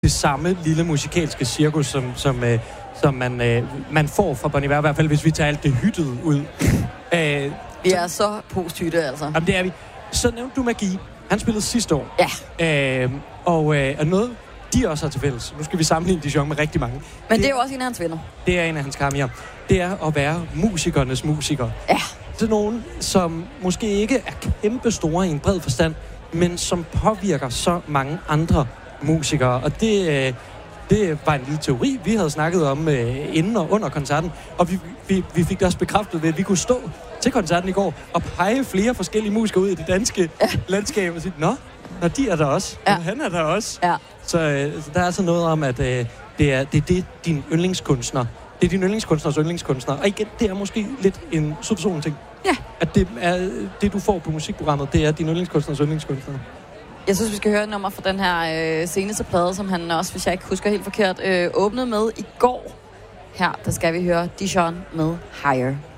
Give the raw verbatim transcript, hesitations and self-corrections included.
det samme lille musikalske cirkus, som, som, øh, som man, øh, man får fra Bon Iver, i hvert fald hvis vi tager alt det hyttede ud. øh, vi er så post-hytte, altså. Jamen, det er vi. Så nævnte du Magi. Han spillede sidste år. Ja. Øh, og øh, og noget, de også har til fælles. Nu skal vi sammenligne Dijon med rigtig mange. Men det, det er jo også en af hans venner. Det er en af hans karmier. Det er at være musikernes musiker. Ja. Det er nogen, som måske ikke er kæmpe store i en bred forstand, men som påvirker så mange andre musikere. Og det, øh, det var en lille teori, vi havde snakket om øh, inden og under koncerten. Og vi, vi, vi fik det også bekræftet ved, at vi kunne stå til koncerten i går og pege flere forskellige musikere ud i det danske ja. landskab og sige, nå, nå, de er der også. Ja. Han er der også. Ja. Så, øh, så der er altså noget om, at øh, det, er, det er det, din yndlingskunstner. Det er din yndlingskunstners yndlingskunstner. Og igen, det er måske lidt en subperson ting. Ja. At det, er, det, du får på musikprogrammet, det er din yndlingskunstners yndlingskunstner. Jeg synes, vi skal høre et nummer fra den her øh, seneste plade, som han også, hvis jeg ikke husker helt forkert, øh, åbnede med i går. Her, der skal vi høre Dijon med Higher.